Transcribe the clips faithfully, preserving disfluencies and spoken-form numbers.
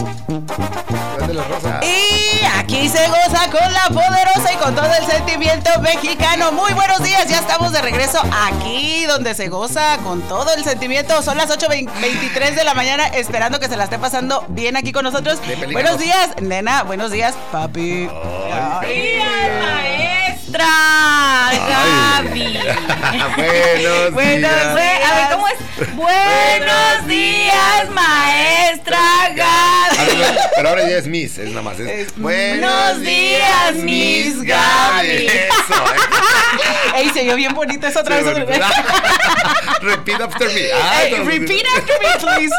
Y aquí se goza con la poderosa y con todo el sentimiento mexicano. Muy buenos días, ya estamos de regreso aquí donde se goza con todo el sentimiento. Son las ocho veintitrés de la mañana, esperando que se la esté pasando bien aquí con nosotros. Buenos días, nena. Buenos días, papi. Buenos días, maestra Gaby. Buenos Buenos días. días. A ver, ¿cómo es? Buenos días, maestra Gaby. A ver, pero ahora ya es Miss, es nada más. Es, Es- buenos días, Miss Gaby. Eso. eh. Ey, se vio bien bonito eso otra Sí, vez. bonito. Repeat after me. Ah, Ey, no, repeat after me, please.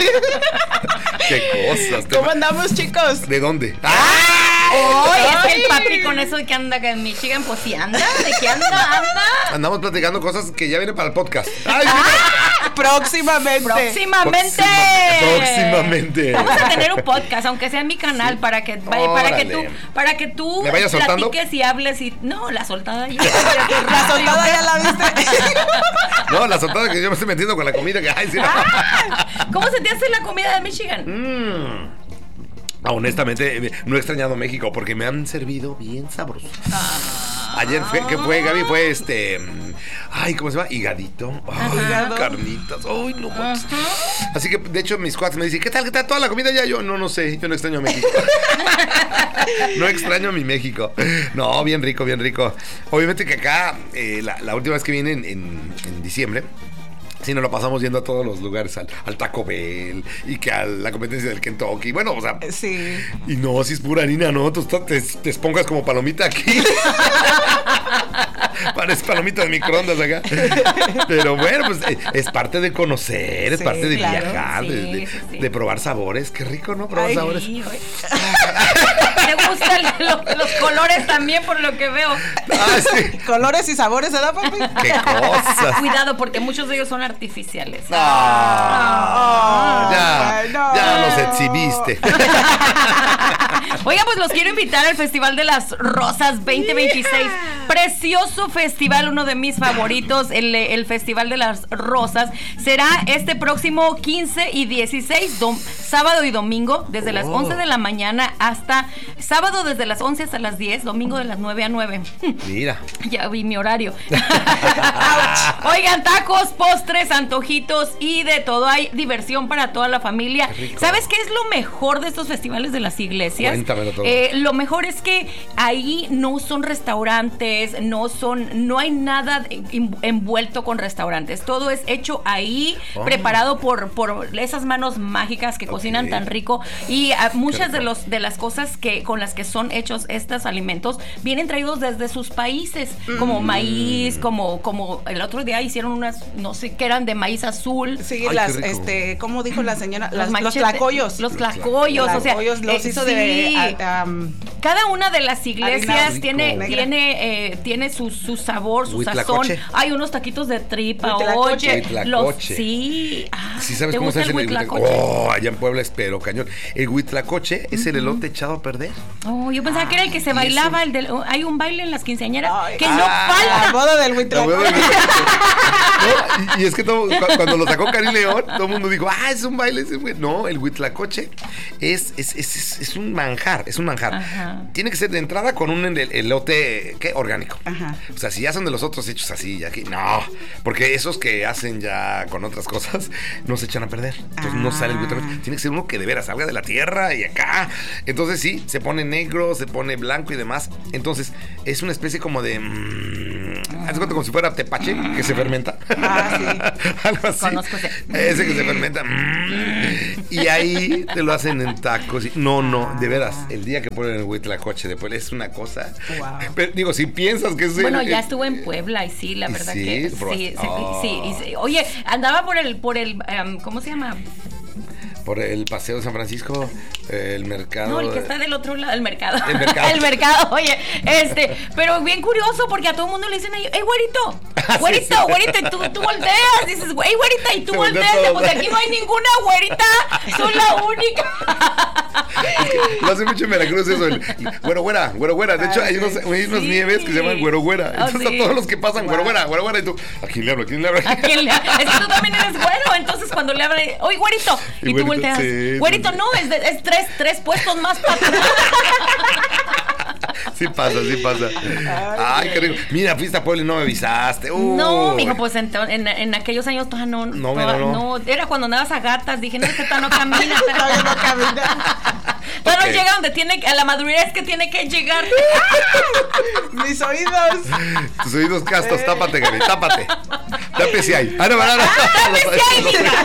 Qué cosas. te- ¿Cómo andamos, chicos? ¿De dónde? Hoy es que Ay. el papi con eso de que anda acá en Michigan, pues sí anda. ¿De qué anda? Anda. Andamos platicando cosas que ya vienen para el podcast. Ay, Próximamente. Próximamente. Próximamente. Vamos a tener un podcast, aunque sea en mi canal, para que para que tú Órale. para que tú ¿Me vayas soltando? platiques y hables y no, la soltada ya. La soltada ya la viste. No, la soltada que yo me estoy metiendo con la comida que ay, sí. Ah, ¿cómo se te hace la comida de Michigan? Mm. Ah, honestamente, eh, no he extrañado México porque me han servido bien sabrosos. Ayer fue, ¿qué fue, Gaby? Fue este. mm, Ay, ¿cómo se llama? Higadito. Ay, Hígado. carnitas. Ay, no manches. Así que, de hecho, mis cuates me dicen, ¿qué tal? ¿Qué tal toda la comida ya? Yo no, no sé. Yo no extraño a México. No extraño a mi México. No, bien rico, bien rico. Obviamente que acá, eh, la, la última vez que vine en, en, en diciembre. Sí, nos lo pasamos yendo a todos los lugares, al, al Taco Bell y que a la competencia del Kentucky. Bueno, o sea. Sí. Y no, si es pura harina, no. Tú te, te esponjas como palomita aquí. Pares palomita de microondas acá. Pero bueno, pues eh, es parte de conocer, es Sí, parte de claro. viajar, de, Sí, de, sí, sí. de probar sabores. Qué rico, ¿no? Probar Ay, sabores. Sí, oye. ¿Te gustan lo- los colores también, por lo que veo? Ah, sí. Colores y sabores, ¿verdad, papi? Qué cosas. Cuidado, porque muchos de ellos son artificiales. Ah, ya, bueno. ya los exhibiste. Oigan, pues los quiero invitar al Festival de las Rosas veinte veintiséis. Precioso festival, uno de mis favoritos, el, el Festival de las Rosas. Será este próximo quince y dieciséis, dom- sábado y domingo, desde las Oh. once de la mañana hasta sábado desde las once hasta las diez, domingo de las nueve a nueve. Mira. Ya vi mi horario. Oigan, tacos, postres, antojitos y de todo. Hay diversión para toda la familia. Qué rico. ¿Sabes qué es lo mejor de estos festivales de las iglesias? Cuéntamelo todo. Eh, lo mejor es que ahí no son restaurantes, no son, no hay nada en- envuelto con restaurantes. Todo es hecho ahí, Oh. preparado por, por esas manos mágicas que cocinan Ok. tan rico. Y ah, muchas rico. de los de las cosas que con las que son hechos estos alimentos vienen traídos desde sus países, como maíz, como como el otro día hicieron unas, no sé, que eran de maíz azul. Sí, Ay, las, qué rico. este, ¿cómo dijo la señora? Las- los manchetes- tlacoyos. Los tlacoyos, o sea, Tlacoyos los eh, hizo sí. de. ah, um, Cada una de las iglesias Harina tiene rico. tiene eh, tiene su, su sabor, su Huitlacoche. sazón. Hay unos taquitos de tripa, Huitlacoche. oye, Huitlacoche. los sí. Ah, Si sabes ¿te cómo se gusta hace el el huitlacoche? huitlacoche. Oh, allá en Puebla espero, cañón. El huitlacoche es el elote echado a perder. Oh, yo pensaba que era el que se ¿y bailaba, eso? el del, oh, hay un baile en las quinceañeras Ay, que ah, no la falta. boda del La huitlacoche. hueva del huitlacoche. No, y, y es que todo, cu- cuando lo sacó Karim León, todo el mundo dijo, ah, es un baile. Es un baile". No, el huitlacoche es, es, es, es, es un manjar, es un manjar. Ajá. Tiene que ser de entrada con un el- elote, ¿qué? Orgánico. Ajá. O sea, si ya son de los otros hechos así, ya que no. Porque esos que hacen ya con otras cosas, no se echan a perder. Entonces no Ah. sale el huitlacoche. Tiene que ser uno que de veras salga de la tierra y acá. Entonces sí, se pone negro, se pone blanco y demás. Entonces es una especie como de... Mmm, haz de cuenta como si fuera tepache, que se fermenta. Ah, sí. Algo así. Conozco ese. Ese que se fermenta. mm, y ahí te lo hacen en tacos. y- No, no, de veras. El día que ponen el huitlacoche después es una cosa... Wow. Pero, digo, si piensas que es... el- Bueno, ya el- estuve en Puebla y sí, la ¿Y verdad sí? que sí, ¿Probaste? sí, Oh. sí, y sí. Oye, andaba por el por el em, ¿cómo se llama? Por el paseo de San Francisco, eh, el mercado... No, el que está del otro lado, el mercado. El mercado. El mercado, oye, este, pero bien curioso porque a todo el mundo le dicen ahí, ¡ey, güerito! ¡Güerito, sí. güerito! Y tú, tú volteas, dices, ¡ey, güerita! Y tú Se voltean volteas, todos. pues aquí no hay ninguna güerita, soy la única. Lo hace mucho en Veracruz eso, el güero güera, güero güera. De hecho, hay unos, hay unos Sí. nieves que se llaman güero güera. Entonces, Oh, sí. a todos los que pasan, güero güera, güero güera. Y tú, ¿a quién le hablo? ¿A quién le hablo? ¿A quién le- Es que tú también eres güero, entonces cuando le abre, oye, güerito, Y y tú güerito, volteas, sí, güerito, sí, sí. no, es, de- es tres, tres puestos más para atrás. Sí pasa, sí pasa. Ay, qué rico. Mira, fuiste a Puebla y no me avisaste. Uy. No, mijo, pues en, en, en aquellos años todavía no, No, toda- mira, no. no, era cuando andabas a gatas, dije, no, este no camina. Todavía no camina. Todavía Ok. no llega donde tiene, a la madurez que tiene que llegar. Mis oídos. Tus oídos castos, tápate, Gaby, tápate. Tápese ahí. Ah, no, no, no. Tápese ahí, mija.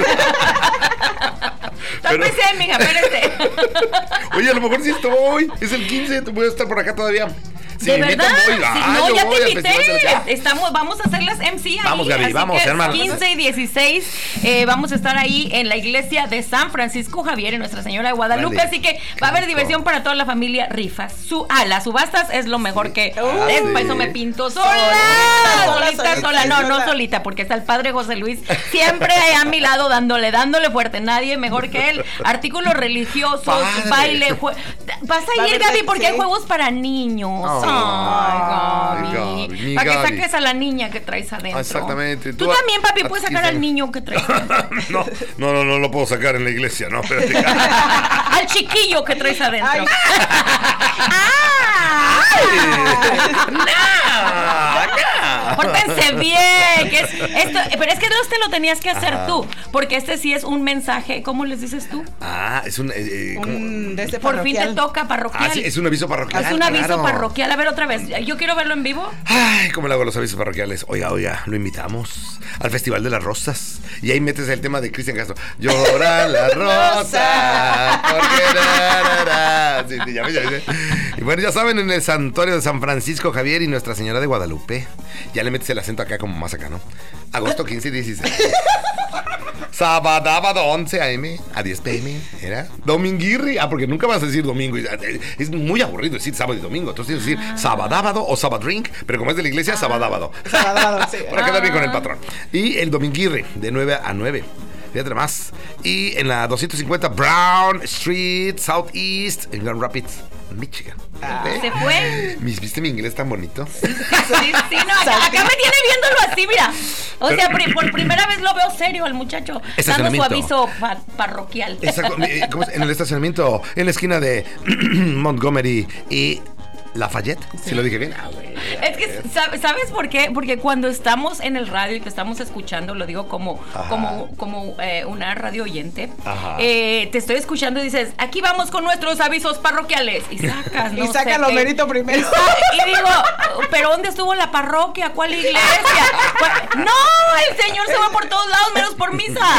Pero- Tápese ahí, mija, espérate. Oye, a lo mejor sí estoy. Es el quince, te voy a estar por acá todavía. Si ¿De me invitan, verdad? voy. Sí, Ah, no, yo ya voy te al invité. Festival de la- Ya. Estamos, vamos a hacer las M C ahí. Vamos, Gaby, así vamos, que hermano. quince y dieciséis eh, vamos a estar ahí en la iglesia de San Francisco Javier, en Nuestra Señora de Guadalupe. Vale. Así que va a haber Rico. diversión para toda la familia. Rifas. Su, ah, las subastas es lo mejor que. Ah, es, sí. Para eso me pinto sola. Solita, Solita, solita, sola. No, no sola. solita, porque está el padre José Luis siempre ahí a mi lado dándole, dándole fuerte. Nadie mejor que él. Artículos religiosos, Padre. baile, jue- Vas a Va a ir, haber- Gaby, porque sí. hay juegos para niños. Ay, Ay, Gaby, Gaby. mi Para que Gaby. saques a la niña que traes adentro. Exactamente. Tú, Tú- también, papi, a- puedes sí, sacar sí. al niño que traes adentro. No, no, no, no lo puedo sacar en la iglesia, no, espérate. Al chiquillo que traes adentro. Ay. ¡Ah! ¡No! Pórtense bien. Que es esto, pero es que no te lo tenías que hacer Ajá. tú. Porque este sí es un mensaje. ¿Cómo les dices tú? Ah, es un. eh, eh, ¿cómo? Un de este Por fin te parroquial. toca parroquial. Ah, sí, es un aviso parroquial. Es un aviso claro. parroquial. A ver, otra vez. Yo quiero verlo en vivo. Ay, ¿cómo le hago los avisos parroquiales? Oiga, oiga, lo invitamos al Festival de las Rosas. Y ahí metes el tema de Cristian Castro. Llora la rosa. Porque ra, ra, ra. Sí, sí, ya ves, ya ves. Y bueno, ya saben, en el santuario de San Francisco Javier y Nuestra Señora de Guadalupe. Ya le metes el acento acá como más acá, ¿no? Agosto quince y dieciséis. Sábado once a eme a diez pe eme. ¿Era? Dominguirri. Ah, porque nunca vas a decir domingo. Es muy aburrido decir sábado y domingo. Entonces tienes que decir sabadávado o sabadrink. Pero como es de la iglesia, sabadávado. Sabadávado, sí. Para quedar bien con el patrón. Y el dominguirri, de nueve a nueve. Fíjate más. Y en la doscientos cincuenta Brown Street, Southeast, en Grand Rapids, Michigan. ¿Ve? Se fue. Mis- ¿Viste mi inglés tan bonito? Sí, sí, no, acá, acá me tiene viéndolo así, mira. O sea, pri- por primera vez lo veo serio al muchacho dando su Estacionamiento. aviso pa- parroquial. Exacto. eh, ¿cómo es? En el estacionamiento, en la esquina de Montgomery y Lafayette. ¿Sí lo dije bien? Ah, güey. Es que, ¿sab- ¿sabes por qué? Porque cuando estamos en el radio y te estamos escuchando, lo digo como, Ajá. como, como eh, una radio oyente, Ajá. eh, te estoy escuchando y dices, aquí vamos con nuestros avisos parroquiales. Y sacas, no Y saca sé lo qué. merito primero. Y, sa- y digo, ¿pero dónde estuvo la parroquia? ¿Cuál iglesia? ¿Cuál- No, el Señor se va por todos lados, menos por misa.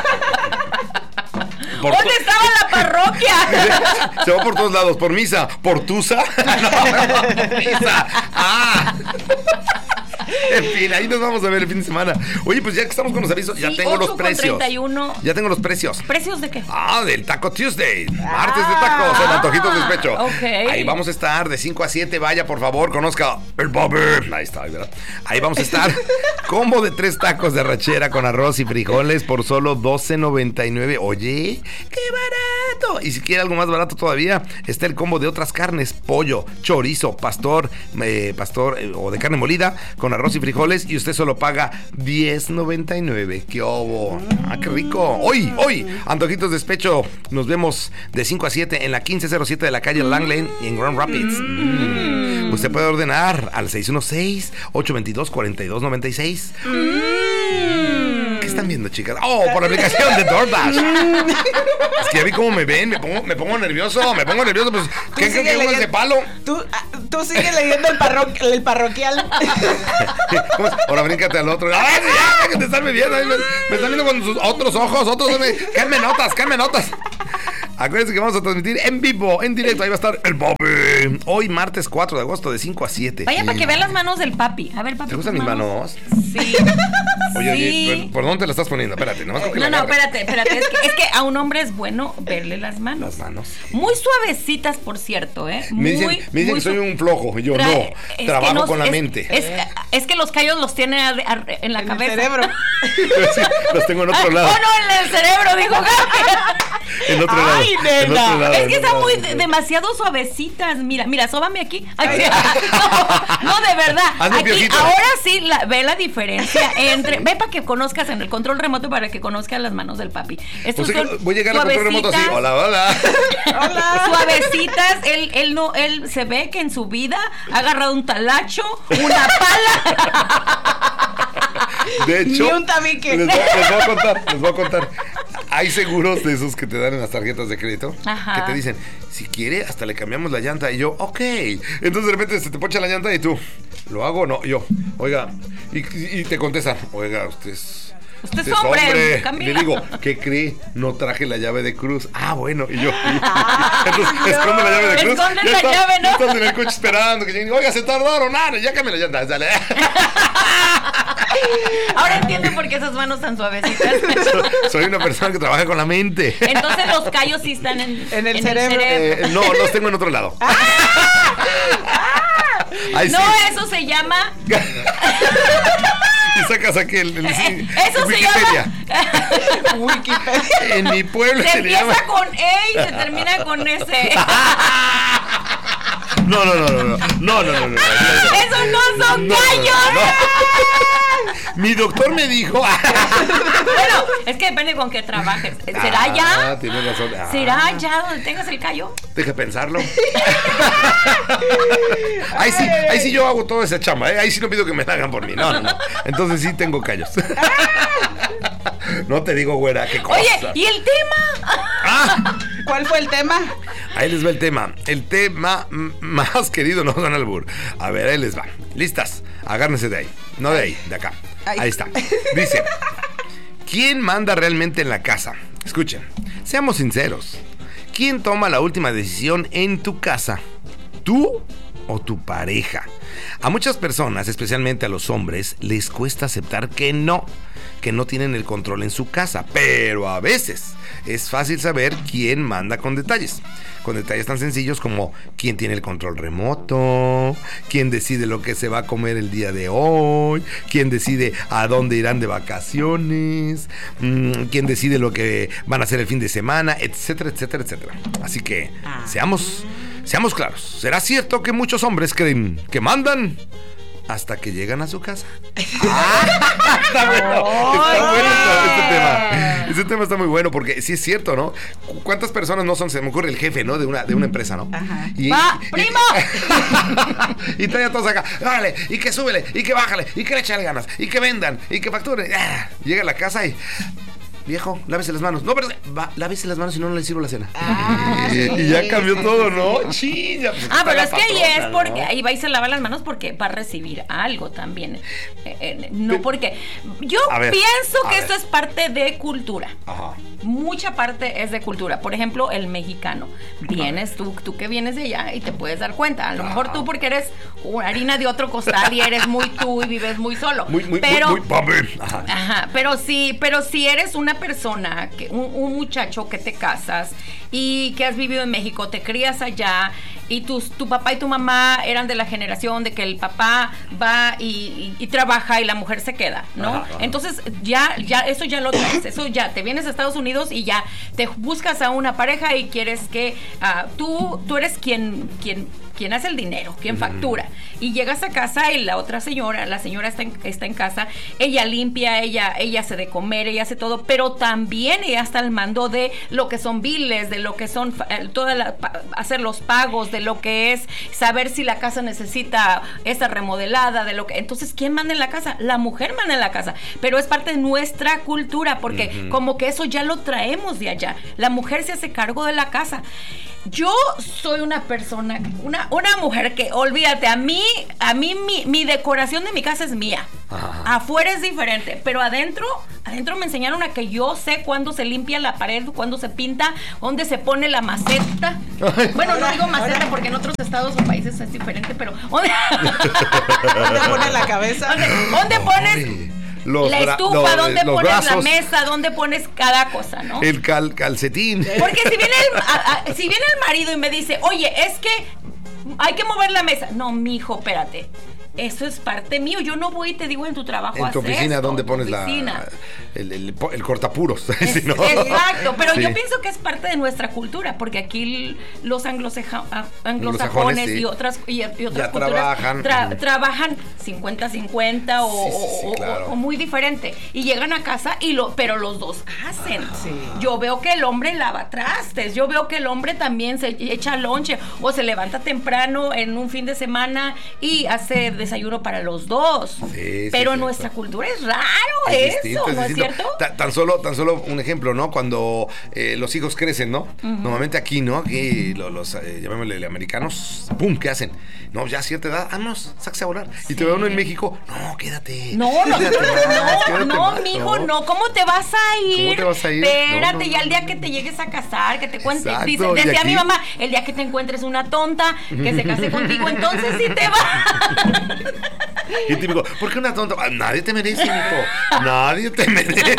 Por ¿Dónde to- estaba la parroquia? Se va por todos lados. ¿Por misa? ¿Por tusa? No, por misa. Ah. En fin, ahí nos vamos a ver el fin de semana. Oye, pues ya que estamos con los avisos, ya Sí, tengo los ocho con precios. treinta y uno. Ya tengo los precios. ¿Precios de qué? Ah, del Taco Tuesday. Martes de tacos en Antojitos de Despecho. ok. Ahí vamos a estar de cinco a siete. Vaya, por favor, conozca el Bobby. Ahí está, ¿verdad? Ahí vamos a estar. Combo de tres tacos de arrachera con arroz y frijoles por solo doce noventa y nueve. Oye, qué barato. Y si quiere algo más barato todavía, está el combo de otras carnes: pollo, chorizo, pastor, eh, pastor eh, o de carne molida con arroz y frijoles. Y usted solo paga diez noventa y nueve. ¡Qué obo! ¡Ah, qué rico! Hoy, hoy, Antojitos Despecho. Nos vemos de cinco a siete en la quince cero siete de la calle Lang Lane y en Grand Rapids. Mm. Usted puede ordenar al seis uno seis, ocho dos dos, cuatro dos nueve seis. ¿Qué están viendo, chicas? ¡Oh, por la aplicación de DoorDash! Es que ya vi cómo me ven, me pongo, me pongo nervioso, me pongo nervioso. Pues, ¿qué creen sigue que uno es leyendo- de palo? Tú, ah, tú sigues leyendo el, parro- el parroquial. ¿Cómo es? Ahora bríncate al otro. ¡Ay, ya! ¡Déjate estarme viendo! Ahí Me, me están viendo con sus otros ojos, otros. ¡Cállame notas, cállame notas! Acuérdense que vamos a transmitir en vivo, en directo. Ahí va a estar el Bobby. Hoy, martes cuatro de agosto, de cinco a siete. Vaya para que vean las manos del papi. A ver, papi. ¿Te gustan tus mis manos? Sí. Oye, oye, Sí. ¿por, por dónde te la estás poniendo? Espérate, nomás con que No, la no, agarre. espérate, espérate. Es que, es que a un hombre es bueno verle las manos. Las manos. Muy suavecitas, por cierto, ¿eh? Me dicen, Muy, me dicen muy que soy su- un flojo. Y yo Trae- no. es Trabajo que no- con la es- mente. Es, Es que los callos los tiene a, a, en la en cabeza. el cerebro. Sí, los tengo en otro lado. Oh, no, en el cerebro, dijo Gaby. En otro Ay, lado. nena. En otro lado, Es en que otro están muy lado. de- demasiado suavecitas. Mira, mira, sóbame aquí. Ay, no, no, de verdad. Hazme un Aquí, piojito. ahora sí, la, ve la diferencia entre. Ve para que conozcas en el control remoto, para que conozcas las manos del papi. Estos O sea que son voy a llegar al control remoto así. suavecitas, Hola, hola. Hola. Suavecitas. Él, él no, él se ve que en su vida ha agarrado un talacho, una pala. De hecho, Ni un tabique. Les voy, les voy a contar, les voy a contar. Hay seguros de esos que te dan en las tarjetas de crédito. Ajá. Que te dicen, si quiere, hasta le cambiamos la llanta. Y yo, ok. Entonces de repente se te poncha la llanta y tú, ¿lo hago o no? Y yo, oiga. Y, y te contestan, oiga, usted es. Usted es hombre, Y Camila. le digo, ¿qué cree? No traje la llave de cruz. Ah, bueno. Y yo, entonces, esconde la llave de cruz. Esconde Ya la está- llave, ¿no? ya estás en el coche esperando. Que lleguen, oiga, se tardaron. Nada, ya cambia la llanta. Dale. Ahora entiendo por qué esas manos tan suavecitas. Soy una persona que trabaja con la mente. Entonces los callos sí están en, En el cerebro. Eh, no, los tengo en otro lado. Ahí No, sí. eso se llama. Y sacas aquí el, el- sí, Eso se Wikipedia. llama. Wikipedia. En mi pueblo Se se le llama. empieza con E y se termina con S. No, no, no, no, no. No, no, no, no. no. Eso no son No, no, callos. no. Mi doctor me dijo. Bueno, es que depende con qué trabajes. ¿Será Ah, ya? tienes razón. Ah, ¿Será ya donde tengas el callo? Deja pensarlo. Ahí sí, ahí sí yo hago toda esa chamba, ¿eh? Ahí sí no pido que me la hagan por mí. No, no, no. Entonces sí tengo callos. No te digo, güera, qué cosa. Oye, ¿y el tema? Ah, ¿Cuál fue el tema? ahí les va el tema. El tema mm, más querido, no Don Albur. A ver, ahí les va. ¿Listas? Agárrense de ahí. No de ahí, de acá. Ay. Ahí está. Dice, ¿quién manda realmente en la casa? Escuchen, seamos sinceros. ¿Quién toma la última decisión en tu casa? ¿Tú o tu pareja? A muchas personas, especialmente a los hombres, les cuesta aceptar que no, que no tienen el control en su casa, pero a veces es fácil saber quién manda con detalles. Con detalles tan sencillos como quién tiene el control remoto, quién decide lo que se va a comer el día de hoy, quién decide a dónde irán de vacaciones, mmm, quién decide lo que van a hacer el fin de semana, etcétera, etcétera, etcétera. Así que seamos, seamos claros. ¿Será cierto que muchos hombres creen que mandan hasta que llegan a su casa? Ah, está bueno, está bueno este, este tema. Este tema está muy bueno porque sí es cierto, ¿no? Cu- ¿Cuántas personas no son? Se me ocurre el jefe, ¿no? De una, de una empresa, ¿no? Ajá. Y, ¡Va, y- primo! Y trae a todos acá. Órale, y que súbele, y que bájale, y que le echen ganas, y que vendan, y que facturen. Ah, llega a la casa y... Viejo, lávese las manos. No, pero va, lávese las manos si no, no le sirvo la cena. Ah, y, sí, y ya cambió sí, todo, sí, ¿no? Chilla, pues, Ah, está pero la es que ahí patrona, es porque ¿no? ahí va y se lava las manos porque va a recibir algo también. Eh, eh, no porque yo A ver, pienso a que ver. esto es parte de cultura. Ajá. Mucha parte es de cultura. Por ejemplo, el mexicano. Vienes tú, tú que vienes de allá y te puedes dar cuenta. A lo mejor tú porque eres una harina de otro costal y eres muy tú y vives muy solo. Muy, muy, pero, muy, muy papi. Ajá. Ajá, pero sí, pero si eres una persona, que, un, un muchacho que te casas y que has vivido en México, te crías allá y tus, tu papá y tu mamá eran de la generación de que el papá va y, y- y trabaja y la mujer se queda, ¿no? Ajá, ajá. Entonces ya, ya, eso ya lo traes, eso ya, te vienes a Estados Unidos y ya te buscas a una pareja y quieres que ah, tú, tú eres quien, quien quien hace el dinero, quien factura. Y llegas a casa y la otra señora, la señora está en, está en casa, ella limpia, ella, ella hace de comer, ella hace todo, pero también ella está al mando de lo que son biles, de lo que son eh, toda la, pa- hacer los pagos, de lo que es saber si la casa necesita esta remodelada, de lo que. Entonces, ¿quién manda en la casa? La mujer manda en la casa, pero es parte de nuestra cultura, porque Ujú. como que eso ya lo traemos de allá. La mujer se hace cargo de la casa. Yo soy una persona, una, una mujer que, olvídate, a mí, a mí mi, mi decoración de mi casa es mía. Ajá. Afuera es diferente, pero adentro, adentro me enseñaron a que yo sé cuándo se limpia la pared, cuándo se pinta, dónde se pone la maceta. Bueno, no digo maceta porque en otros estados o países es diferente, pero ¿dónde, ¿Dónde pone la cabeza? dónde, dónde pones Ay, los la bra- estufa? los- ¿Dónde los pones la brazos, mesa? ¿Dónde pones cada cosa, no? El cal- calcetín. Porque si viene el, a- a- si viene el marido y me dice, oye, es que hay que mover la mesa. No, mijo, espérate. eso es parte mío. Yo no voy y te digo en tu trabajo. En tu oficina, esto, ¿dónde en tu pones oficina. la el, el, el cortapuros? Es, ¿Sí, no? Exacto, pero Sí. yo pienso que es parte de nuestra cultura, porque aquí los angloseja, anglosajones Anglosajones, sí. y otras y, y otras Ya culturas trabajan. tra- Ujú. trabajan cincuenta cincuenta o, Sí, sí, sí, o- claro. o- o muy diferente y llegan a casa y lo pero los dos hacen. Sí. Yo veo que el hombre lava trastes, yo veo que el hombre también se echa lonche o se levanta temprano en un fin de semana y hace desayuno para los dos. Sí, sí, pero en cierto. nuestra cultura es raro Es eso, distinto, ¿no es distinto. cierto? Ta- Tan solo, tan solo un ejemplo, ¿no? Cuando eh, los hijos crecen, ¿no? Uh-huh. Normalmente aquí, ¿no? Aquí lo- los, eh, llamémosle americanos, ¡pum! ¿Qué hacen? No, ya a cierta edad, vámonos, sáquese a volar. Sí. Y te veo uno en México, no, quédate. No, no, quédate más, no, quédate no, más, mijo, no. ¿Cómo te vas a ir? ¿Cómo te vas a ir? Espérate, No, no, ya no. el día que te llegues a casar, que te cuente. Exacto, Dice, y decía aquí- mi mamá, el día que te encuentres una tonta, que se case contigo, entonces sí te va. Y típico, ¿por qué una tonta? Ah, nadie te merece, hijo. Nadie te merece.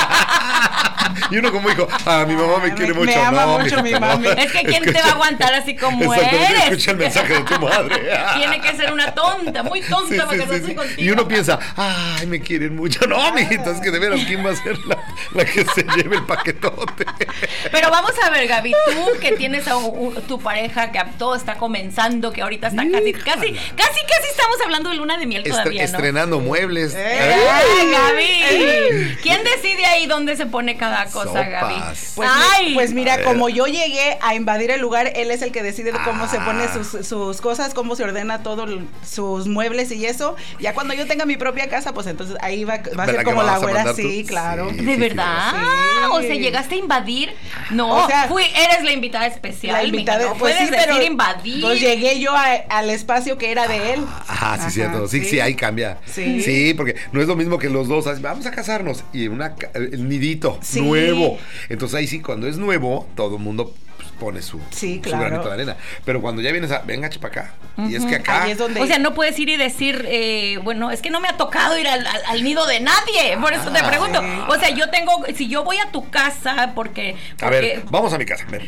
Y uno como hijo, ah, mi mamá me Me- quiere me mucho. ama no, mucho mijito, mi mami. no. Es que ¿quién te va a aguantar así como Exactamente, eres? escucha el mensaje de tu madre. Tiene que ser una tonta, muy tonta Sí, para sí, casarse sí, sí. contigo. Y uno piensa, ay, me quieren mucho. No, mijito, es que de veras, ¿quién va a ser la, la que se lleve el paquetote? Pero vamos a ver, Gaby, tú que tienes a un- un- tu pareja que todo está comenzando, que ahorita está casi, casi, casi, casi estamos hablando de luna de miel Estre- todavía, ¿no? estrenando muebles. ¡Eh! ¡Ay, Gaby! ¿Quién decide ahí dónde se pone cada cosa, Sopas. Gaby? Pues, Ay, mi- pues A mira, ver. como yo llegué a invadir el lugar, él es el que decide cómo Ah. se pone sus, sus cosas, cómo se ordena todo, el- sus muebles y eso. Ya cuando yo tenga mi propia casa, pues entonces ahí va, va a ¿Verdad ser que como me la vas a güera, mandar tú? sí, claro. Sí. ¿de verdad? sí. O sea, llegaste a invadir. No, O sea, fui, eres la invitada especial. La mija, invitada, no pues puedes sí, pero decir invadir. pues llegué yo a- al espacio que era de él. Ajá, sí, Ajá, cierto. Sí, sí, sí. ahí cambia. Sí. Sí, porque no es lo mismo que los dos, ¿sabes? Vamos a casarnos. Y una, ca- el nidito, Sí. nuevo. Entonces ahí sí, cuando es nuevo, todo el mundo pues, pone su, Sí, su claro. granito de arena. Pero cuando ya vienes a, venga, chepa acá. Y es que acá. Ahí es donde... O sea, no puedes ir y decir, eh, bueno, es que no me ha tocado ir al, al- al nido de nadie. Por eso te Ah, pregunto. sí. O sea, yo tengo, si yo voy a tu casa, porque. A porque ver, vamos a mi casa. Ven.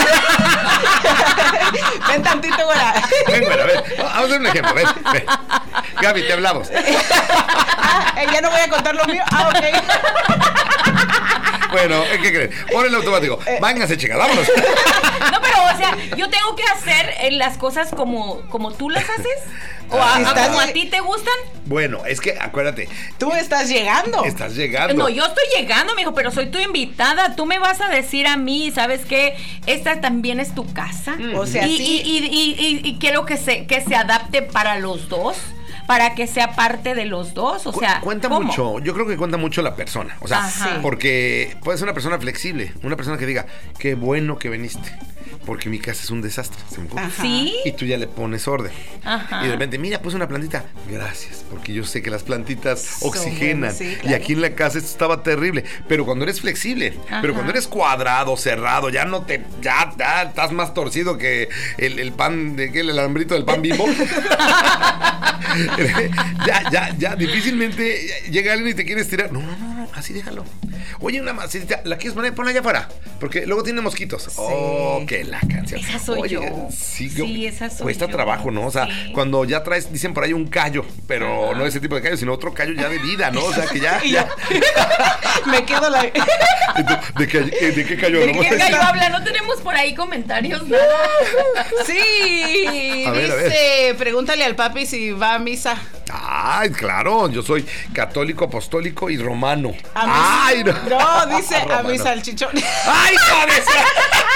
Ven tantito, güera. Ven, bueno, a ver. Vamos a hacer un ejemplo. Ven, ven. Gaby, te hablamos. Ah, eh, ya no voy a contar lo mío. Ah, ok. Bueno, ¿qué creen? Pon el automático. Váyanse, chicas, vámonos. No, pero, o sea, yo tengo que hacer eh, las cosas como, como tú las haces. O a, a Estás- como a ti te gustan. Bueno, es que acuérdate, Tú estás llegando. estás llegando. No, yo estoy llegando, mijo, pero soy tu invitada. Tú me vas a decir a mí, ¿sabes qué? Esta también es tu casa. O sea, y, sí. y, y, y, y- y quiero que se, que se adapte para los dos, para que sea parte de los dos. O Cu- sea, cuenta ¿cómo? mucho, yo creo que cuenta mucho la persona, o sea, Ajá. porque puede ser una persona flexible, una persona que diga, qué bueno que viniste, porque mi casa es un desastre, se me ocurre. Ajá. Sí. Y tú ya le pones orden. Ajá. Y de repente, mira, puse una plantita. Gracias, porque yo sé que las plantitas Son oxigenan. buenas, sí, Y claro. aquí en la casa esto estaba terrible. Pero cuando eres flexible, Ajá. pero cuando eres cuadrado, cerrado, ya no te. Ya, ya estás más torcido que el, el pan, de, ¿qué? El alambrito del pan Bimbo. ya, ya, ya, difícilmente llega alguien y te quiere estirar. No, no, no, no, así déjalo. Oye, una masita, ¿la quieres poner? Ponla allá afuera. Porque luego tiene mosquitos. Oh, que la canción. Esa soy Oye, yo. Sí, Sí, yo- esa soy cuesta yo. trabajo, ¿no? O sea, Sí. cuando ya traes, dicen por ahí un callo, pero Ajá. no ese tipo de callo, sino otro callo ya de vida, ¿no? O sea, que ya. Y ya. Me quedo la. ¿De, qué, de qué callo ¿De hablamos? qué gallo habla? No tenemos por ahí comentarios, nada. Sí, A ver, a dice, pregúntale al papi si va a misa. Ay, claro, yo soy católico, apostólico y romano. A mi- Ay, no. No, dice a Romano. mi salchichón. Ay, cabeza.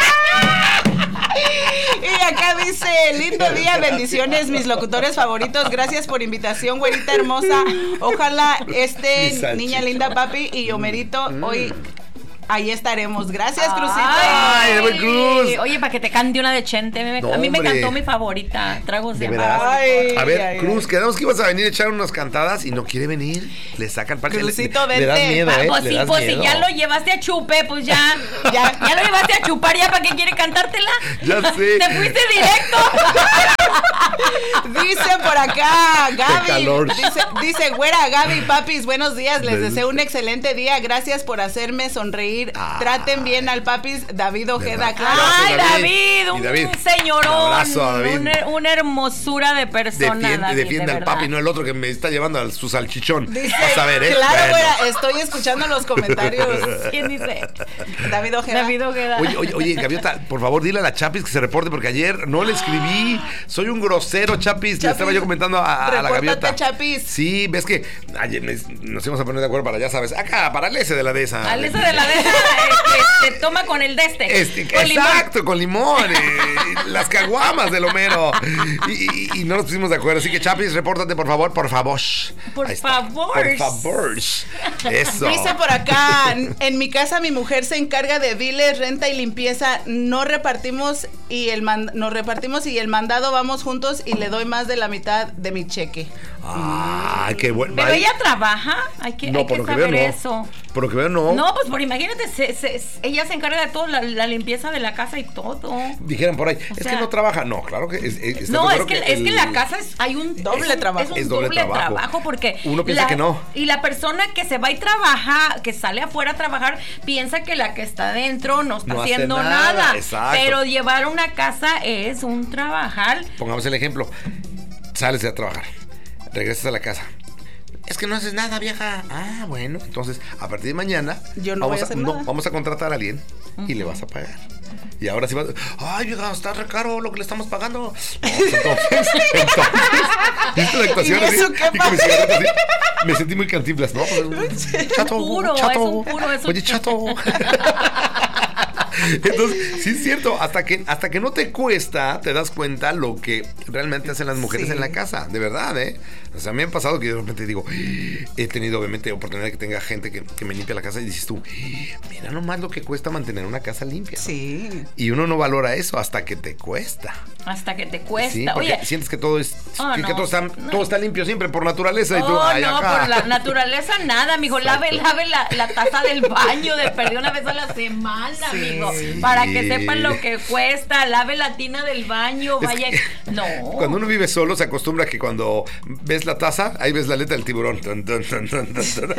Y acá dice, lindo día, bendiciones, mis locutores favoritos. Gracias por invitación, güerita hermosa. Ojalá Mi esté salchichón. niña linda, papi y Homerito. Hoy ahí estaremos. Gracias, Crucito. Ay, Eva Cruz. Oye, para que te cante una de Chente. me- No, a mí me hombre. cantó mi favorita, Tragos de, De Amor. verdad. Ay, A ver, ay, Cruz, ay. quedamos que ibas a venir a echar unas cantadas y no quiere venir. Le saca el parche. Crucito, le, le das vente. miedo, ¿eh? Pues Le sí, das pues si miedo. ya lo llevaste a chupe, pues ya, ya, ya lo llevaste a chupar, ya para qué quiere cantártela. Ya sé. Te fuiste directo. Dice por acá, Gaby. calor. Dice, dice, güera, Gaby, papis, buenos días. Les Me deseo gusta. un excelente día. Gracias por hacerme sonreír. Ah. Traten bien al papis David Ojeda, ¿Verdad? claro. Ay, David. David, un Y David. Señorón. Un abrazo a David. Una, una hermosura de persona. Defiende, David, defiende de al verdad. papi, no el otro que me está llevando a su salchichón. Dice, Vas a ver, ¿eh? claro, Bueno. güera, estoy escuchando los comentarios. ¿Quién dice? David Ojeda. David Ojeda. Oye, oye, oye, Gaviota, por favor, dile a la Chapis que se reporte porque ayer no le escribí. Soy un grosero, Chapis. Le Chapis, estaba yo comentando a, a la repórtate, Gaviota. Chapis. Sí, ves que ayer nos íbamos a poner de acuerdo para, ya sabes, acá, para el ese de la de esa. Al eso de la de esa, que se toma con el de este. Este, con exacto, con limón. eh, las caguamas del Homero. Y, y- y no nos pusimos de acuerdo. Así que, Chapis, repórtate, por favor, por favor. Por Ahí está. favor. Por favor. Eso. Dice por acá, en mi casa mi mujer se encarga de biles, renta y limpieza. No repartimos y el man- nos repartimos y el mandado vamos juntos y le doy más de la mitad de mi cheque. Ah, qué bueno. Pero Vale. ella trabaja, hay que, No, hay por que lo que saber veo, no. eso. Por lo que veo, no. No, pues por imagínate, se- se- ella se encarga de todo, la, la limpieza de la casa y todo. Dijeran por ahí, O es sea- que no trabaja. No, claro que es. es- ¿estás de No, es acuerdo que, es que el- la casa es, hay un Doble es un- trabajo. Es un Es doble doble, trabajo. trabajo. porque Uno piensa la- que no. Y la persona que se va y trabaja, que sale afuera a trabajar, piensa que la que está adentro no está No hace haciendo nada, nada. exacto. Pero llevar una casa es un trabajar. Pongamos el ejemplo. Sales a trabajar, regresas a la casa. Es que no haces nada, vieja. Ah, bueno, entonces a partir de mañana Yo no vamos voy a hacer no, nada. vamos a contratar a alguien y le vas a pagar. Y ahora sí vas, ay, vieja, está re caro lo que le estamos pagando. No, pues entonces, entonces, ¿viste la actuación? ¿Y eso así? qué Y con mi pasa? cigarrito así. Me sentí muy Cantinflas, ¿no? Chato, puro, chato. es un puro, es un- Oye, chato. Entonces, sí es cierto, hasta que, hasta que no te cuesta, te das cuenta lo que realmente hacen las mujeres Sí. en la casa, de verdad, ¿eh? O sea, me ha pasado que de repente digo, he tenido obviamente oportunidad de que tenga gente que, que me limpia la casa y dices tú, mira nomás lo que cuesta mantener una casa limpia. Sí. Y uno no valora eso hasta que te cuesta. Hasta que te cuesta. Sí, porque Oye, sientes que todo es Oh, que, que no, todo está, no. todo está limpio siempre por naturaleza y tú, oh, ay, no, acá. por la naturaleza nada, amigo. Lave, lave la, la taza del baño de perdió una vez a la semana, Sí. amigo. Para que sepan lo que cuesta. Lave la tina del baño, Es vaya. que No. Cuando uno vive solo se acostumbra que cuando ves la taza, ahí ves la aleta del tiburón. Tun, tun, tun, tun, tun, tun.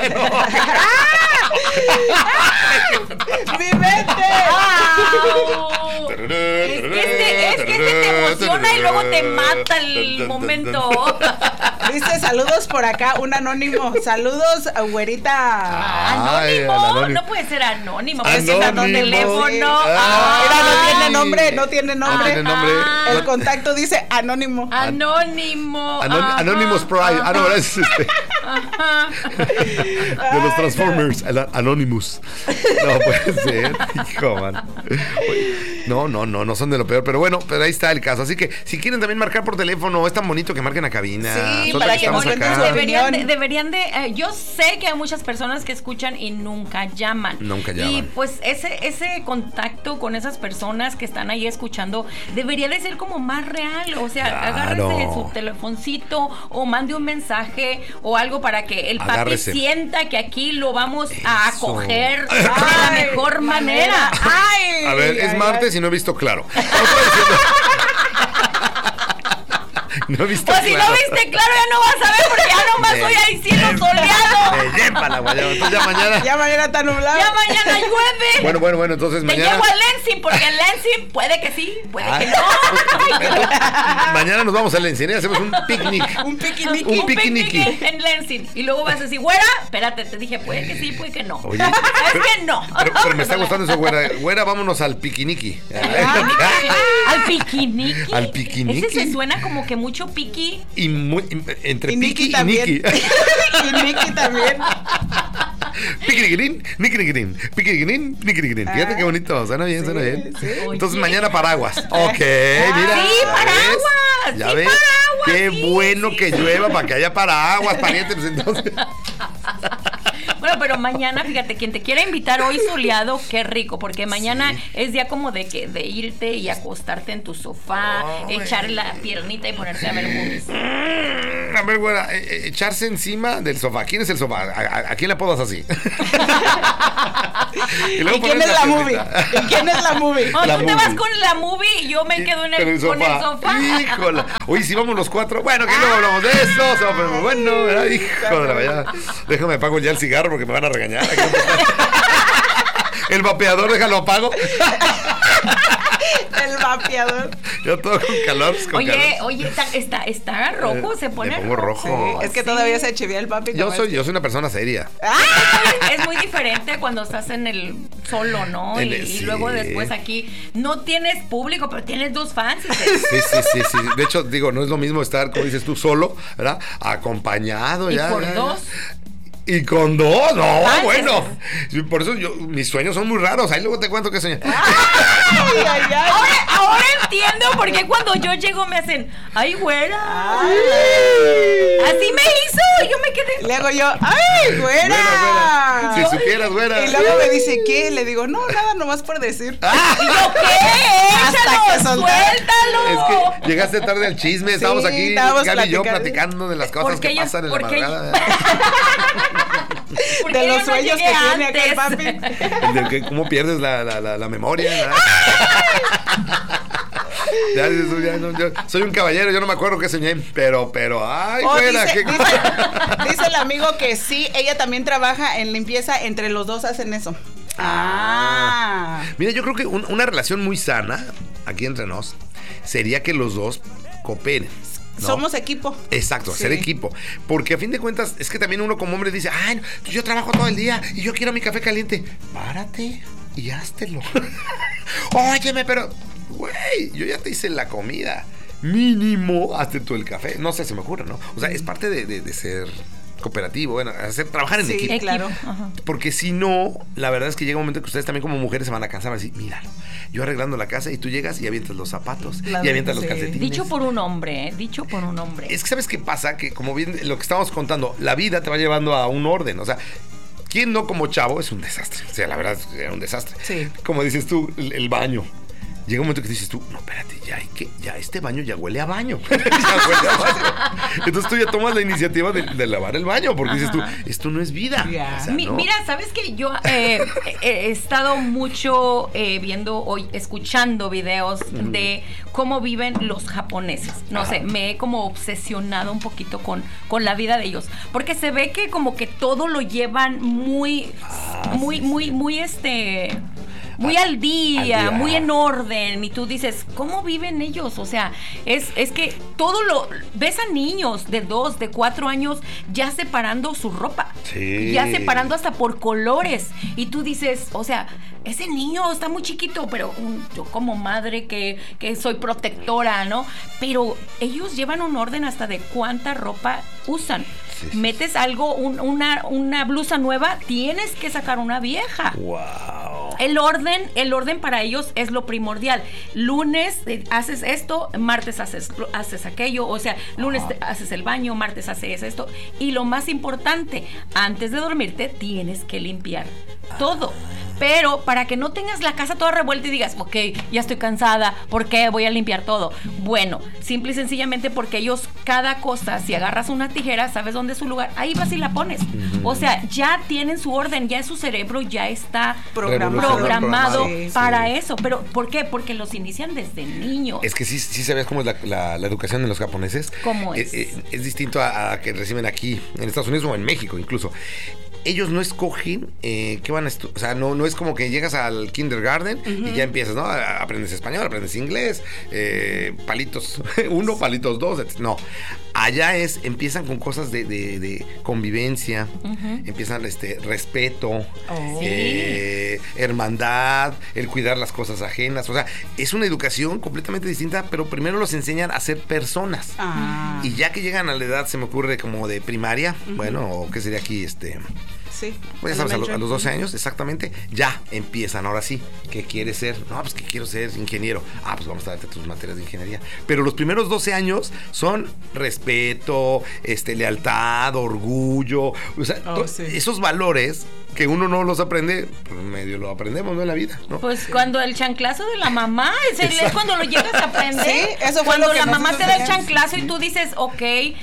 ¡Mi mente! ¡Au! Es que este, es que este te emociona y luego te mata el momento. Dice saludos por acá, un anónimo. Saludos, güerita. Ay, Anónimo, al anónimo. no puede ser anónimo, puede ser Anónimo. tu teléfono. Sí. Ah, Mira, no tiene Ay. nombre, no tiene No nombre. tiene nombre. Ah. El contacto dice anónimo. Anónimo. Anón- ajá, Anonymous Pride. Ah, no, es este, ajá. de los Transformers. el Anonymous. No puede ser. Hijo, man. Oye, No, no, no, no son de lo peor. Pero bueno, pero ahí está el caso. Así que si quieren también marcar por teléfono, es tan bonito que marquen a cabina. Sí, Nosotros para que estamos nos cuenten acá. su Deberían de, opinión. deberían de eh, yo sé que hay muchas personas que escuchan y nunca llaman. Nunca Y llaman. pues ese ese contacto con esas personas que están ahí escuchando debería de ser como más real. O sea, Claro. agárrese su telefoncito o mande un mensaje o algo para que el papi Agárrese. sienta que aquí lo vamos a Eso. acoger de la Ay, mejor manera. Ay, A ver, es ay, martes y no he visto claro. No he visto Pues si claro. no viste claro ya no vas a ver porque ya nomás Me- hoy hay cielo soleado. Me lleva la guayaba. Entonces ya mañana. Ya mañana está nublado. Ya mañana llueve. Bueno, bueno, bueno, entonces Te mañana. llevo a Lensing porque en Lensing puede que sí, puede Ah, que no. entonces, mañana nos vamos a la encina y hacemos un picnic. Un piquiniqui. Un Un piquiniqui. picnic en Lensing. Y luego vas a decir, güera, espérate, te dije, puede que sí, puede que no. Oye, ¿Sabes pero- que no? Pero, pero me está gustando eso, güera. Güera, vámonos al piquiniqui. Al piquiniqui. Al piquiniqui. Ese se suena como que mucho piqui. Y muy, entre Y piqui Nicky y también. Nicky. Y Nicky también. Piquiriquirín, niquiriquirín, piquiriquirín, niquiriquirín. Fíjate qué bonito, suena bien, suena bien. sí. Entonces Oye. mañana paraguas. Ok, mira. Sí, ¿ya paraguas, ves? ¿Ya sí, ves? paraguas, Qué sí, bueno sí, que sí. llueva para que haya paraguas, parientes. Pues entonces. Bueno, pero mañana, fíjate, quien te quiera invitar hoy soleado, qué rico, porque mañana Sí. es día como de que de irte y acostarte en tu sofá, Ay. echar la piernita y ponerte a ver movies. Mm, A ver, güera, eh, eh, echarse encima del sofá. ¿Quién es el sofá? ¿A, a- a quién le apodas así? ¿Y luego quién pones es la movie? piernita. ¿Y quién es la movie? O La tú te vas movie. con la movie y yo me quedo en el, con el sofá. Híjole. Oye, si vamos los cuatro. Bueno, que luego hablamos de eso. Se va a poner muy bueno, ¿verdad? Hijo de la mañana. Déjame apago ya el cigarro porque me van a regañar. Aquí no puedo estar. El vapeador, déjalo apago. El vapeador. Yo todo con calor. Con Oye, calor. oye, está, está, está rojo, se pone Me pongo rojo. Sí, es que Sí. todavía se chivía el papi. Yo como soy, este. yo soy una persona seria. Es muy diferente cuando estás en el solo, ¿no? En Y, el- y sí. luego después aquí no tienes público, pero tienes dos fans. Sí, sí, sí, sí. De hecho, digo, no es lo mismo estar, como dices tú, solo, ¿verdad? Acompañado. Y ya, por ya, ya. dos. Y con dos, no, Ah, bueno. Por eso yo, mis sueños son muy raros. Ahí luego te cuento qué soñé. Ay, ay, ay. Ahora, ahora entiendo por qué cuando yo llego me hacen, ¡ay, güera! Ay. Así me hizo, yo me quedé. Le hago yo, ¡ay, güera! Güera, güera. Si Yo- supieras, güera. Y luego me dice, ¿qué? Le digo, no, nada, nomás por decir. ¿Y yo qué? Hasta que ¡Échalo! soltar. ¡Suéltalo! Es que llegaste tarde al chisme, estábamos Sí, aquí, estábamos Gaby y yo, platicando. platicando de las cosas Porque que ellos- pasan en la porque- madrugada. ¿Por qué De yo los no sueños que llegué tiene acá el papi. antes? De que cómo pierdes la, la, la, la memoria. ¿verdad? Ya dices tú, ya no, yo soy un caballero, yo no me acuerdo qué soñé, pero, pero, ay, Oh, güera, dice, qué dice, dice el amigo que sí, ella también trabaja en limpieza, entre los dos hacen eso. Ah. Mira, yo creo que un- una relación muy sana, aquí entre nos, sería que los dos cooperen. ¿no? Somos equipo. Exacto, Sí. hacer equipo. Porque a fin de cuentas, es que también uno como hombre dice, ay, no, yo trabajo todo el día y yo quiero mi café caliente. Párate y háztelo. Óyeme, pero, güey, yo ya te hice la comida. Mínimo, hazte tú el café. No sé, se me ocurre, ¿no? O sea, es parte de, de- de ser cooperativo, bueno, hacer, trabajar en Sí, equipo. claro. Ajá. Porque si no, la verdad es que llega un momento que ustedes también como mujeres se van a cansar, van a decir, míralo, yo arreglando la casa y tú llegas y avientas los zapatos La y avientas sí. los calcetines. Dicho por un hombre, ¿eh? Dicho por un hombre. Es que ¿sabes qué pasa? Que como bien lo que estábamos contando, la vida te va llevando a un orden, o sea, ¿quién no como chavo es un desastre? O sea, la verdad era un desastre. Sí. Como dices tú, el, el baño. Llega un momento que dices tú, no, espérate, ya hay que, ya este baño ya huele a baño. Ya huele a baño. Entonces tú ya tomas la iniciativa de, de lavar el baño, porque dices tú, esto no es vida. Ya. O sea, Mi- no. Mira, sabes que yo eh, he, he estado mucho eh, viendo hoy, escuchando videos de cómo viven los japoneses. No sé, me he como obsesionado un poquito con, con la vida de ellos. Porque se ve que como que todo lo llevan muy, Ah, muy, sí, muy, sí. muy este. Muy Ah, al día, al día. muy en orden. Y tú dices, ¿cómo viven ellos? O sea, es, es que todo lo. Ves a niños de dos, de cuatro años ya separando su ropa. Sí. Ya separando hasta por colores. Y tú dices, o sea, ese niño está muy chiquito, pero um, yo como madre que, que soy protectora, ¿no? Pero ellos llevan un orden hasta de cuánta ropa usan. Sí, sí, Metes algo, un- una, una blusa nueva, tienes que sacar una vieja. Wow. El orden, el orden para ellos es lo primordial. Lunes eh, haces esto, martes haces, haces aquello, o sea, lunes te- haces el baño, martes haces esto. Y lo más importante, antes de dormirte tienes que limpiar todo. Pero para que no tengas la casa toda revuelta y digas, ok, ya estoy cansada, ¿por qué voy a limpiar todo? Bueno, simple y sencillamente porque ellos, cada cosa, si agarras una tijera, sabes dónde es su lugar, ahí vas y la pones. O sea, ya tienen su orden, ya su cerebro ya está Programado. programado Sí, para sí. eso. ¿Pero por qué? Porque los inician desde niños. Es que sí, sí sabes cómo es la, la- la educación de los japoneses. ¿Cómo es? Eh, eh, es distinto a, a que reciben aquí, en Estados Unidos o en México incluso. Ellos no escogen eh, qué van a estudiar. O sea, no, no es como que llegas al kindergarten y ya empiezas, ¿no? A- Aprendes español, aprendes inglés, eh, palitos uno, palitos dos, etcétera. No. Allá es, empiezan con cosas de, de- de convivencia, empiezan este respeto, Oh. eh, hermandad, el cuidar las cosas ajenas. O sea, es una educación completamente distinta, pero primero los enseñan a ser personas. Ah. Y ya que llegan a la edad, se me ocurre como de primaria, bueno, o qué sería aquí, este, Sí. pues ya sabes, a, lo- a Elementary. los doce años, exactamente, ya empiezan, ahora sí, ¿qué quieres ser? No, pues que quiero ser ingeniero. Ah, pues vamos a darte tus materias de ingeniería. Pero los primeros doce años son respeto, este, lealtad, orgullo, o sea, Oh, to- sí. esos valores que uno no los aprende, pues medio lo aprendemos, ¿no? En la vida, ¿no? Pues cuando el chanclazo de la mamá, es, el- es cuando lo llegas a aprender. Sí, eso fue cuando lo que la mamá nosotros te da el teníamos. chanclazo y tú dices, ok,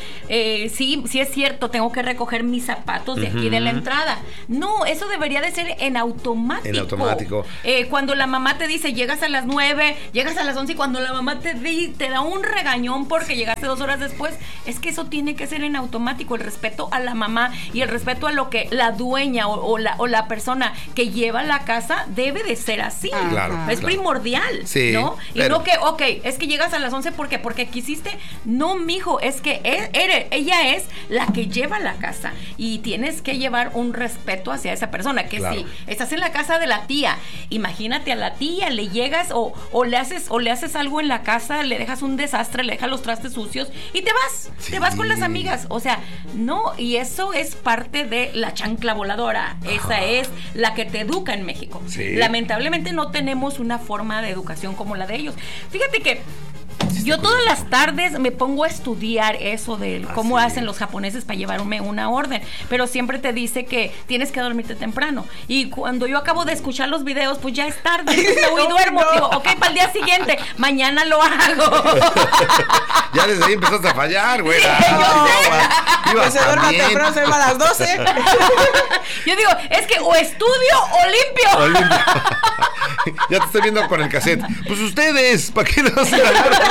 eh, sí, sí es cierto, tengo que recoger mis zapatos de aquí de la entrada. No, eso debería de ser en automático. En automático. Eh, cuando la mamá te dice, llegas a las nueve, llegas a las once y cuando la mamá te, di- te da un regañón porque llegaste dos horas después, es que eso tiene que ser en automático, el respeto a la mamá y el respeto a lo que la dueña o, o la, o la persona que lleva la casa debe de ser así. Ah, claro, es claro. primordial, sí, ¿no? Y pero... no que, ok, es que llegas a las once, ¿por qué? Porque quisiste. No, mijo, es que él, él, ella es la que lleva la casa y tienes que llevar un respeto hacia esa persona. Que claro. si estás en la casa de la tía, imagínate a la tía, le llegas o, o le haces o le haces algo en la casa, le dejas un desastre, le dejas los trastes sucios y te vas, sí. te vas con las amigas. O sea, no, y eso es parte de la chancla voladora. Ajá. Esa es la que te educa en México. Sí. Lamentablemente no tenemos una forma de educación como la de ellos. Fíjate que yo todas las tardes me pongo a estudiar eso de cómo hacen los japoneses para llevarme una orden, pero siempre te dice que tienes que dormirte temprano, y cuando yo acabo de escuchar los videos, pues ya es tarde, me voy y duermo, no. Digo, ok, para el día siguiente, mañana lo hago. Ya desde ahí empezaste a fallar, güey. Sí, no, no, que se duerma temprano, se va a las doce. Yo digo, es que o estudio o limpio. O limpio. Ya te estoy viendo con el cassette. Pues ustedes, ¿para qué no se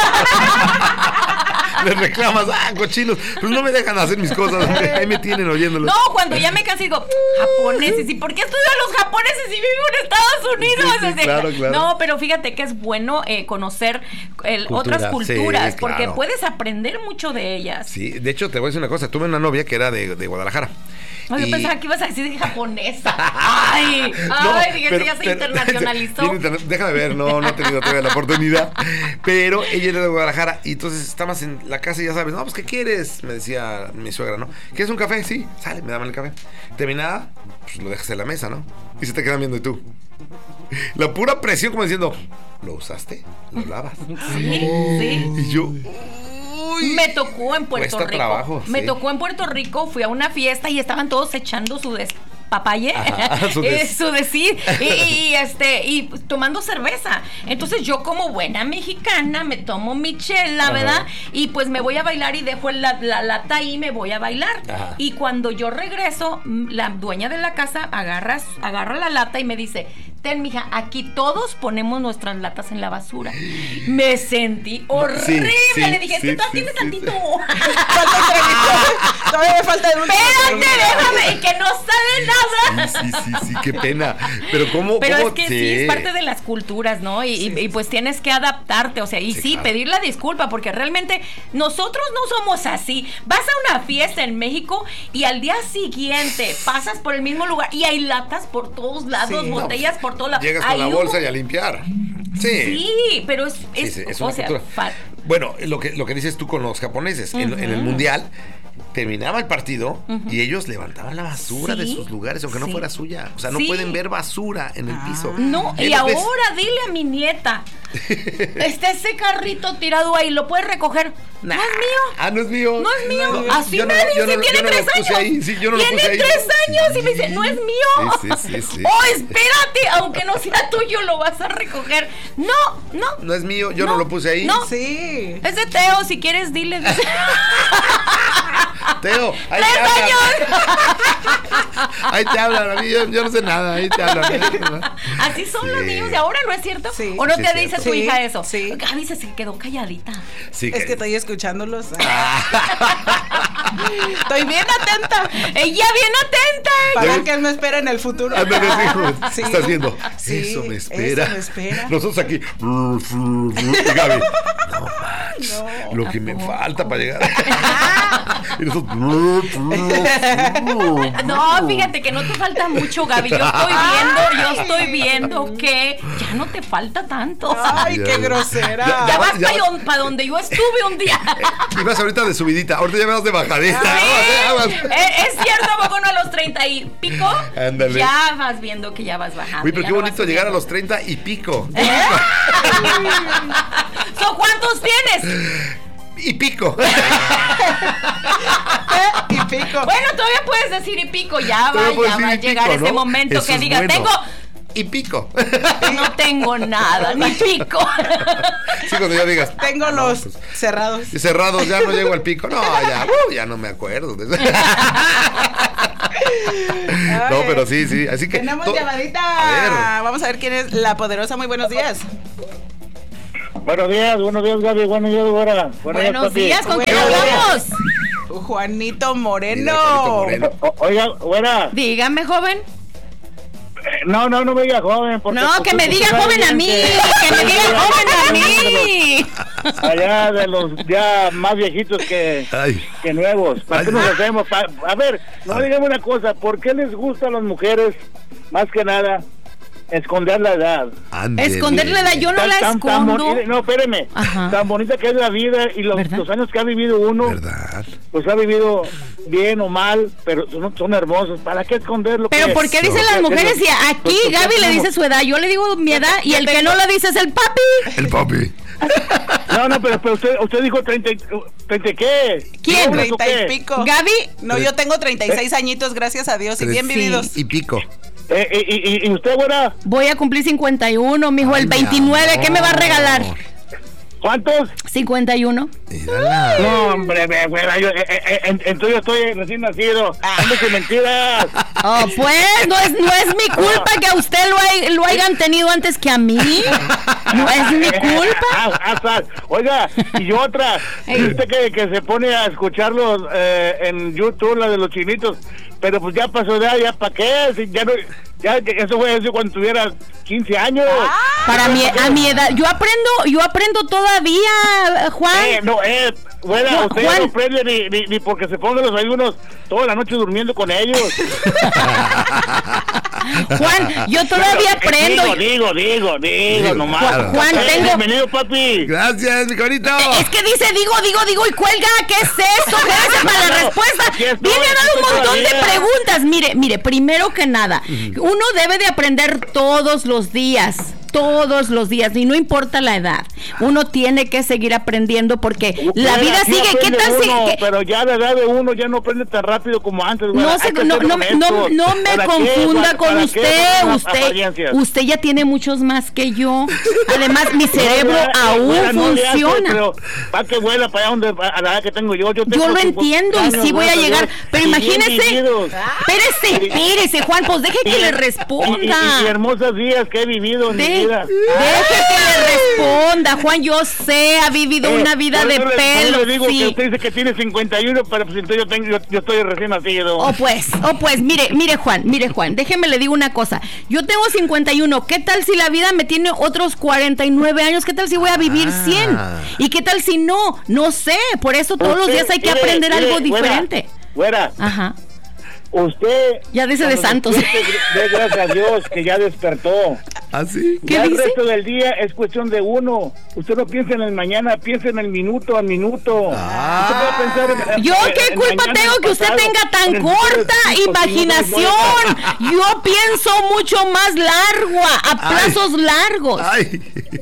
les reclamas? Ah, cochinos, pues no me dejan hacer mis cosas. Ahí me tienen oyéndolos. No, cuando ya me cansé digo, japoneses, ¿y por qué estudio a los japoneses si vivo en Estados Unidos? Sí, sí, claro, claro. No, pero fíjate que es bueno eh, conocer el, Cultura, otras culturas, sí, porque claro. puedes aprender mucho de ellas. Sí, de hecho, te voy a decir una cosa. Tuve una novia que era de, de Guadalajara. No, yo y... pensaba que ibas a decir japonesa. Ay, no, ay, fíjate, ya se pero, internacionalizó. Interna- déjame ver, no, no he tenido todavía la oportunidad. Pero ella era de Guadalajara y entonces estábamos en la casa y ya sabes, no, pues, ¿qué quieres? Me decía mi suegra, ¿no? ¿Quieres un café? Sí, sale, me daban el café. Terminada, pues lo dejas en la mesa, ¿no? Y se te quedan viendo y tú. La pura presión como diciendo, ¿lo usaste? ¿Lo lavas? Sí, sí. Y yo... Uy, me tocó en Puerto Rico. Trabajo, me sí. tocó en Puerto Rico, fui a una fiesta y estaban todos echando su despapalle, Ajá, su, des... su decir, y, y este, y tomando cerveza. Entonces yo como buena mexicana me tomo mi chela, ¿verdad? Ajá. Y pues me voy a bailar y dejo la, la lata ahí y me voy a bailar. Ajá. Y cuando yo regreso, la dueña de la casa agarra, agarra la lata y me dice, ten, mija, aquí todos ponemos nuestras latas en la basura. Me sentí horrible. Sí, sí, le dije, es sí, que todavía sí, tienes sí, tantito. Sí. Falta un traguito. Todavía me falta el último. Espérate, déjame, y que no sabe nada. Sí, sí, sí, sí, qué pena. Pero cómo. Pero cómo es que sí. sí, es parte de las culturas, ¿no? Y, sí, y, y pues tienes que adaptarte, o sea, y sí, sí claro. pedir la disculpa, porque realmente nosotros no somos así. Vas a una fiesta en México y al día siguiente pasas por el mismo lugar y hay latas por todos lados, sí, botellas no, por todos lados. Llegas con Hay la bolsa un... y a limpiar. Sí. Sí, pero es, es, sí, sí, es una o sea, cultura. Fa... Bueno, lo que, lo que dices tú con los japoneses, uh-huh. en, en el mundial terminaba el partido uh-huh. y ellos levantaban la basura ¿Sí? de sus lugares, aunque sí. no fuera suya. O sea, no sí. pueden ver basura en el piso. No, y ahora ves? Dile a mi nieta, está ese carrito tirado ahí, ¿lo puedes recoger? Nah. No es mío. Ah, no es mío. No es mío. No, Así me no, no, dice, tiene no tres años. Ahí. Sí, yo no tiene lo puse ahí. tres años sí. y me dice, no es mío. Sí, sí, sí, sí. Oh, espérate, aunque no sea tuyo, lo vas a recoger. No, no. No es mío, yo no, no lo puse ahí. No. Sí. Es de Teo, si quieres, dile. Teo, ahí ¡Tres te años! Ahí te hablan, a mí yo, yo no sé nada, ahí te hablan. Así son sí. los niños de ahora, ¿no es cierto? Sí. ¿O no sí, te dice cierto. tu sí. hija eso? Sí. Gaby se quedó calladita. Sí, es que estoy escuchándolos. Estoy bien atenta. Ella bien atenta. Para que él me espera en el futuro. Sí. Estás viendo. Sí, eso me espera. Eso me espera. Nosotros aquí. Y Gaby, no manches. No, lo que me poco? falta para llegar. Y nosotros. No, fíjate que no te falta mucho, Gaby. Yo estoy viendo, yo estoy viendo que ya no te falta tanto. Ay, qué grosera. Ya, ya vas para pa donde yo estuve un día. Y vas ahorita de subidita, ahorita ya vas de bajadita. Sí. Es, es cierto, ¿a poco no a los treinta y pico? Ándale. Ya vas viendo que ya vas bajando. Uy, pero qué no bonito llegar a los treinta y pico. ¿Eh? ¿So cuántos tienes? Y pico. Y pico. Bueno, todavía puedes decir y pico, ya va, ya va a llegar pico, ese ¿no? momento Eso que digas, bueno. tengo... Y pico. No tengo nada, ni pico. Sí, cuando ya digas. Tengo no, los pues, cerrados. Cerrados, ya no llego al pico. No, ya, uh, ya no me acuerdo. No, pero sí, sí. Así que. Tenemos to- llamadita. A ver. Vamos a ver quién es la poderosa. Muy buenos días. Buenos días, buenos días, Gaby. Buenos días, Güera. Buenos días, ¿con quién hablamos? Juanito Moreno. Juanito Moreno. O, oiga, Güera. Dígame, joven. no, no, no me diga joven. Porque no, que usted, me diga usted joven a mí, que, que me diga joven a mí. Allá de los ya más viejitos que, que nuevos. ¿Para qué nos hacemos? Pa, a ver, no dígame una cosa, ¿por qué les gusta a las mujeres, más que nada, esconder la edad? Andele. Esconder la edad, yo no tan, la tan, escondo. Tan no, espéreme. Ajá. Tan bonita que es la vida y los, los años que ha vivido uno, ¿verdad? Pues ha vivido bien o mal, pero son, son hermosos. ¿Para qué esconderlo? Pero ¿por qué dicen las mujeres? Y aquí Gaby le dice su edad, yo le digo mi edad y el que no lo dice es el papi. El papi. No, no, pero, pero usted, usted dijo treinta, treinta qué. ¿Quién? treinta y pico. Gaby. No, yo tengo treinta y seis ¿Eh? añitos, gracias a Dios, y bien vividos. Sí, y pico. Eh, y, y, ¿Y usted, güera? Voy a cumplir cincuenta y uno, mijo, Ay, el veintinueve. ¿Qué me va a regalar? ¿Cuántos? cincuenta y uno. Mírala. No, hombre, güera, yo, eh, eh, entonces yo estoy recién nacido. Ando sin mentiras. Oh, pues, no es, no es mi culpa que a usted lo, hay, lo hayan tenido antes que a mí. No es mi culpa. Ah, ah, oiga, y otra, hey. Usted que, que se pone a escucharlos eh, en YouTube, la de los chinitos, pero pues ya pasó de edad, ya para qué, si ya no... Ya, eso fue eso cuando tuviera quince años. Ah, para mi, a mi edad, yo aprendo, yo aprendo todavía, Juan. Eh, no, eh, bueno, Juan, usted Juan. no aprende ni, ni, ni porque se pongan los ayunos toda la noche durmiendo con ellos. Juan, yo todavía Pero, aprendo. Digo, digo, digo, digo, Juan, nomás. Juan, Juan eh, tengo... Bienvenido, papi. Gracias, mi carito. Es que dice, digo, digo, digo, y cuelga, ¿qué es eso? Gracias para la respuesta. Viene a dar un montón de preguntas. Mire, mire, primero que nada, uno debe de aprender todos los días. Todos los días, y no importa la edad, uno tiene que seguir aprendiendo porque Pero la vida sigue. ¿Qué tal si? Que... Pero ya la edad de uno ya no aprende tan rápido como antes. No, se, no, no, no, no me confunda qué? con usted. Usted, usted ya tiene muchos más que yo. Además, mi cerebro no, ya, aún ya, no funciona. Pero para que vuela para allá donde a la edad que tengo yo. Yo, tengo yo lo entiendo y sí voy a llegar. Pero imagínese. Espérese, espérese, Juan, pues deje que le responda. Y, y, y hermosos días que he vivido en mi vida. Deje que le responda, Juan, yo sé, ha vivido eh, una vida de pelo. Yo le digo sí. que usted dice que tiene cincuenta y uno, pero pues entonces yo, tengo, yo, yo estoy recién nacido. Oh, pues, oh, pues, mire, mire, Juan, mire, Juan, déjeme le digo una cosa. Yo tengo cincuenta y uno, ¿qué tal si la vida me tiene otros cuarenta y nueve años? ¿Qué tal si voy a vivir cien? ¿Y qué tal si no? No sé, por eso todos usted, los días hay que mire, aprender mire, algo diferente. Güera, Ajá. Usted ya dice de Santos. De gracias a Dios que ya despertó. ¿Ah, sí? ¿Qué ya dice? El resto del día es cuestión de uno. Usted no piensa en el mañana, piensa en el minuto a minuto. Ah. Usted puede pensar en, Yo en, qué en culpa tengo que usted tenga tan corta imaginación. Yo pienso mucho más largo, a plazos Ay. largos. Ay.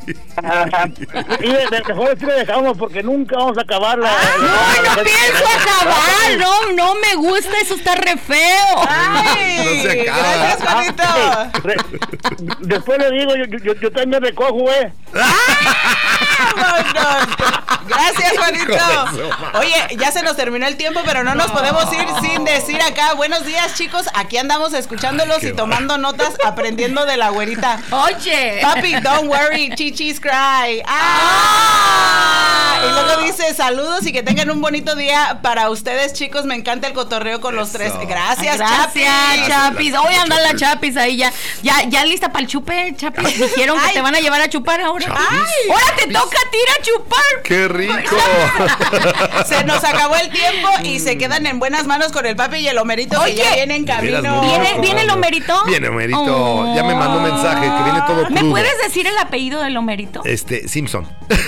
Y de, de, mejor sí le dejamos porque nunca vamos a acabar la, no, la, no la, pienso la, acabar, no, no me gusta, eso está re feo. Ay, no se acaba. Gracias, Juanito. Ah, re, después le digo, yo, yo, yo también recojo, eh. Gracias, Juanito. Oye, ya se nos terminó el tiempo, pero no nos no. podemos ir sin decir acá, buenos días, chicos, aquí andamos escuchándolos Qué y tomando va. notas, aprendiendo de la güerita. Oye. Papi, don't worry, chichis cry. Ah. Y luego dice, saludos y que tengan un bonito día para ustedes, chicos, me encanta el cotorreo con los Eso. tres. Gracias, Gracias, Chapis. Chapis. Hoy anda la Chapis ahí ya, ya, ya lista para el chupe, Chapis. Dijeron que Ay. te van a llevar a chupar ahora. Ay. Ahora te toca a ti ir a chupar. ¡Qué rico! Se nos acabó el tiempo y se quedan en buenas manos con el papi y el Homerito. Oye, que ya viene en camino. ¿Viene, ¿Viene el Homerito? Viene Homerito. Oh. Ya me mandó un mensaje que viene todo crudo. ¿Me puedes decir el apellido del Homerito? Este, Simpson.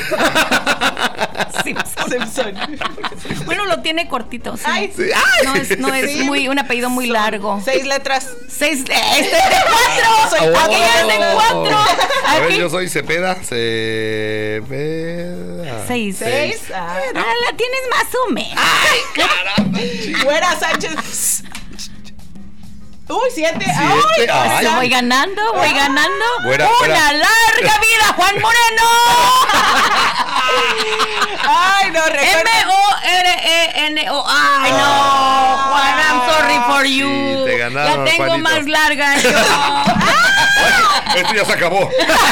Simpson. Simpson. Bueno, lo tiene cortito. Sí. Ay, sí. No es, no es sí. muy un apellido muy Son largo. Seis letras. Seis. Este es de cuatro. Soy oh. Aquella es de cuatro. A ver, yo soy Cepeda. Cepeda. Seis. Seis. Ah, la tienes más o menos. Ay, caramba. Güera Sánchez. Uy, siete. siete. Ay, Ay. Voy ganando, voy ganando. Fuera, ¡Una fuera. larga vida, Juan Moreno! Ay, no, recuerda. M O R E N O. Ay, no. Juan, I'm sorry for you. Sí, te ganaron, la tengo Juanito. más larga yo. Esto ya se acabó.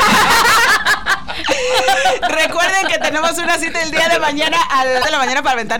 Recuerden que tenemos una cita el día de mañana a las de la mañana para aventar